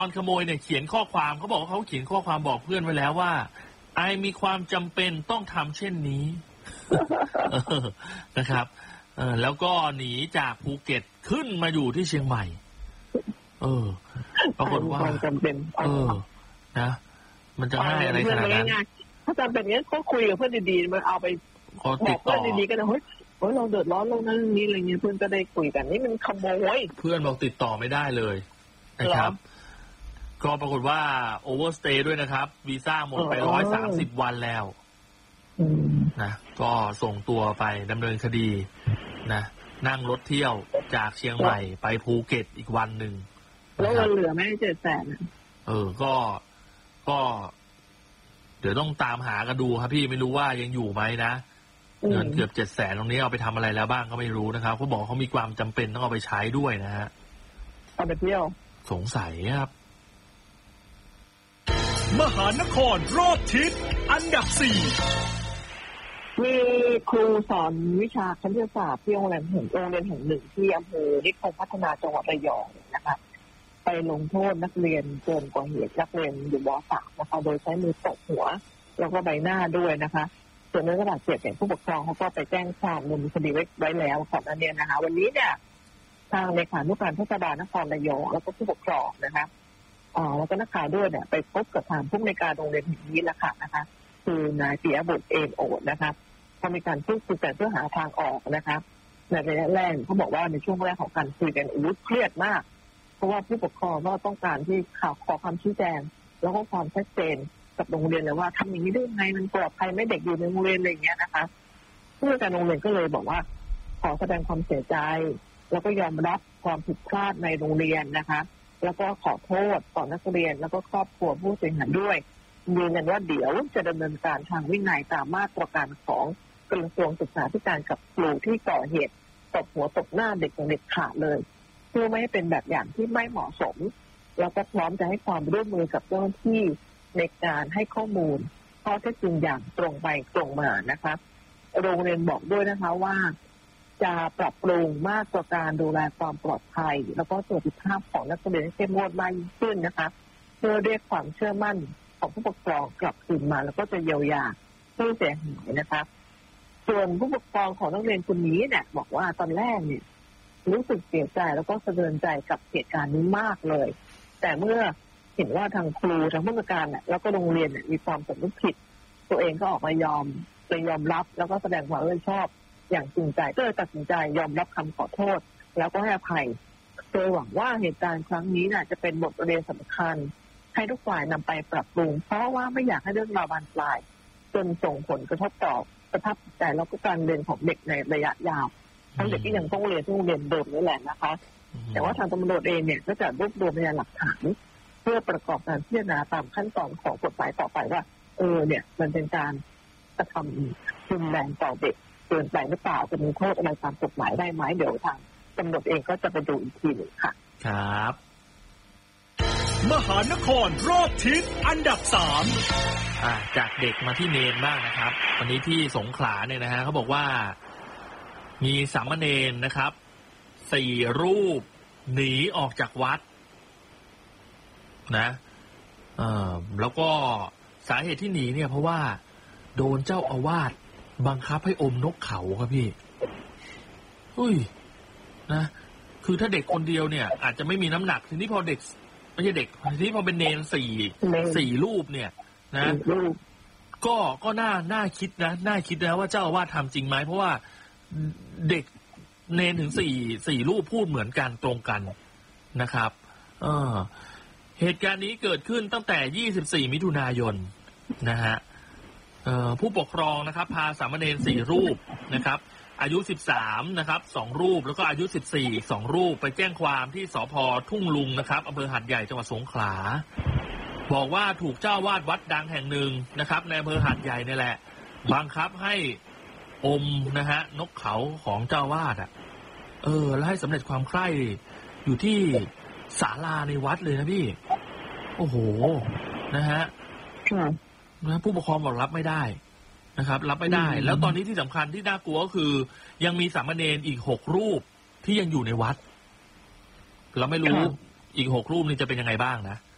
ตอนขโมยเนี่ยเขียนข้อความเขาบอกว่าเขาเขียนข้อความบอกเพื่อนไว้แล้วว่าไอมีความจำเป็นต้องทำเช่นนี้ นะครับแล้วก็หนีจากภูเก็ตขึ้นมาอยู่ที่เชียงใหม่ปรากฏว่าจำเป็นนะมันจะง่ายอะไรขนาดนั้นถ้าจำเป็นเงี้ยก็คุยกับเพื่อนดีๆมาเอาไปบอกเพื่อนดีๆก็ได้เฮ้ยเราเดือดร้อนลงนั้นนี้อะไรเงี้ยเพื่อนก็ได้คุยกันนี่มันขโมยเพื่อนบอกติดต่อไม่ได้เลยนะครับก็ปรากฏว่าโอเวอร์สเตย์ด้วยนะครับวีซ่าหมดไป130 วันแล้วนะก็ส่งตัวไปดำเนินคดีนะนั่งรถเที่ยวจากเชียงใหม่ไปภูเก็ตอีกวันหนึ่งแล้วเหลือไม่700,000 ก็เดี๋ยวต้องตามหากันดูครับพี่ไม่รู้ว่ายังอยู่ไหมนะเงินเกือบ700,000ตรงนี้เอาไปทำอะไรแล้วบ้างก็ไม่รู้นะครับเขาบอกเขามีความจำเป็นต้องเอาไปใช้ด้วยนะฮะเอาไปเที่ยวสงสัยครับมหานครรอบทิศอันดับ4 มีครูสอนวิชาคณิตศาสตร์ที่โรงเรียนแห่งหนึ่งที่อำเภอนิคมพัฒนาจังหวัดระยองนะคะไปลงโทษนักเรียนเกินกว่าเหตุนักเรียนอยู่ม.3นะคะโดยใช้มือตบหัวแล้วก็ใบหน้าด้วยนะคะส่วนในระดับเจ็บเนี่ยผู้ปกครองเขาก็ไปแจ้งความดำเนินคดีไว้แล้วก่อนหน้านี้นะคะวันนี้เนี่ยทางเลขานุการเทศบาลนครระยองแล้วก็ผู้ปกครองนะคะแล้วก็นักข่าวด้วยเนี่ยไปพบกับทางผู้อำนวยการโรงเรียนแห่งนี้แล้วค่ะนะคะคือนายปิยบุตรเอมโอดนะคะเขามีการพูดคุยกันเพื่อหาทางออกนะคะในระยะแรกเขาบอกว่าในช่วงแรกของการคุยกันเครียดมากเพราะว่าผู้ปกครองก็ต้องการที่ขอความชี้แจงแล้วก็ความชัดเจนกับโรงเรียนเลยว่าทำอย่างนี้ได้ยังไงมันปลอดภัยไม่เด็กอยู่ในโรงเรียนอะไรอย่างเงี้ยนะคะผู้อำนวยการโรงเรียนก็เลยบอกว่าขอแสดงความเสียใจแล้วก็ยอมรับความผิดพลาดในโรงเรียนนะคะแล้วก็ขอโทษต่อนักเรียนแล้วก็ครอบครัวผู้เสียหายด้วยยืนยันว่าเดี๋ยวจะดำเนินการทางวินัยตามมาตรการของกระทรวงศึกษาธิการกับครูที่ก่อเหตุตบหัวตบหน้าเด็กอย่างเด็ดขาดเลยเพื่อไม่ให้เป็นแบบอย่างที่ไม่เหมาะสมแล้วก็พร้อมจะให้ความร่วมมือกับเจ้าหน้าที่ในการให้ข้อมูลข้อเท็จจริงอย่างตรงไปตรงมานะคะโรงเรียนบอกด้วยนะคะว่าจะปรับปรุงมาตรการดูแลความปลอดภัยแล้วก็สุขภาพของนักเรียนให้เข้มงวดมากยิ่งขึ้นนะคะเพื่อเรียกความเชื่อมั่นของผู้ปกครองกลับคืนมาแล้วก็จะเยียวยาผู้เสียหายนะคะส่วนผู้ปกครองของนักเรียนคนนี้เนี่ยบอกว่าตอนแรกเนี่ยรู้สึกเสียใจแล้วก็สะเทือนใจกับเหตุการณ์นี้มากเลยแต่เมื่อเห็นว่าทางครูทางผู้จัดการเนี่ยแล้วก็โรงเรียนเนี่ยมีความสำนึกผิดตัวเองก็ออกมายอมรับแล้วก็แสดงความรับผิดชอบอย่างจริงใจก็เลยตัดสินใจยอมรับคำขอโทษแล้วก็ให้อภัยโดยหวังว่าเหตุการณ์ครั้งนี้น่ะจะเป็นบทเรียนสำคัญให้ทุกฝ่ายนำไปปรับปรุงเพราะว่าไม่อยากให้เรื่องราวบานปลายจนส่งผลกระทบต่อสภาพจิตใจแล้วก็การเรียนของเด็กในระยะยาวทั้งเด็กที่ยังต้องเรียนที่โรงเรียนเดิมนี่แหละนะคะแต่ว่าทางตำรวจเองเนี่ยก็จะรวบรวมพยานหลักฐานเพื่อประกอบการพิจารณาตามขั้นตอนของกฎหมายต่อไปว่าเนี่ยมันเป็นการกระทำรุนแรงต่อเด็กเกินไปหรือเปล่าจะมีโทษอะไรตามกฎหมายได้ไหมเดี๋ยวทางตำรวจเองก็จะไปดูอีกทีหนึ่งค่ะครับมหานครรอบทิศอันดับ 3จากเด็กมาที่เนนบ้างนะครับวันนี้ที่สงขลาเนี่ยนะฮะเขาบอกว่ามีสามเณรนะครับ4 รูปหนีออกจากวัดนะแล้วก็สาเหตุที่หนีเนี่ยเพราะว่าโดนเจ้าอาวาสบังคับให้อมนกเขาครับพี่นะคือถ้าเด็กคนเดียวเนี่ยอาจจะไม่มีน้ำหนักทีนี้พอเด็กไม่ใช่เด็กทีนี้พอเป็นเนร4 รูปเนี่ยนะก็น่าคิดนะว่าเจ้าอาวาสทำจริงไหมเพราะว่าเด็กเนรถึง4 รูปพูดเหมือนกันตรงกันนะครับเหตุการณ์นี้เกิดขึ้นตั้งแต่24 มิถุนายนนะฮะผู้ปกครองนะครับพาสามเณร4 รูปนะครับอายุ13นะครับ2 รูปแล้วก็อายุ14 2 รูปไปแจ้งความที่สภ.ทุ่งลุงนะครับอำเภอหาดใหญ่จังหวัดสงขลาบอกว่าถูกเจ้าวาดวัดดังแห่งหนึ่งนะครับในอำเภอหาดใหญ่นี่แหละบังคับให้อมนะฮะนกเขาของเจ้าวาดแล้วให้สำเร็จความใคร่อยู่ที่ศาลาในวัดเลยนะพี่โอ้โหนะฮะผู้ปกครองบอกรับไม่ได้นะครับรับไม่ได้แล้วตอนนี้ที่สำคัญที่น่ากลัวก็คือยังมีสามเณรอีก6 รูปที่ยังอยู่ในวัดเราไม่รู้อีก6 รูปนี่จะเป็นยังไงบ้างนะ